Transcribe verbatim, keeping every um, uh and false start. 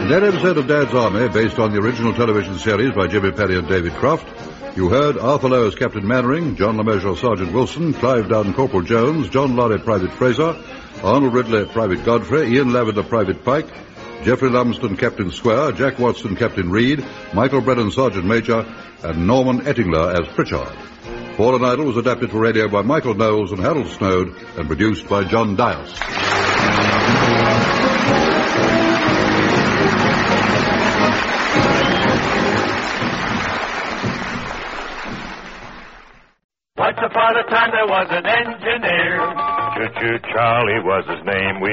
In that episode of Dad's Army, based on the original television series by Jimmy Perry and David Croft, you heard Arthur Lowe as Captain Mannering, John LeMessurier as Sergeant Wilson, Clive Dunn, Corporal Jones, John Laurie, Private Fraser, Arnold Ridley, Private Godfrey, Ian Lavender, Private Pike, Geoffrey Lumsden, Captain Square, Jack Watson, Captain Reed, Michael Brennan, Sergeant Major, and Norman Ettingler as Pritchard. Fallen Idol was adapted for radio by Michael Knowles and Harold Snowd and produced by John Dias. Once upon a time there was an engineer. Choo-choo Charlie was his name. We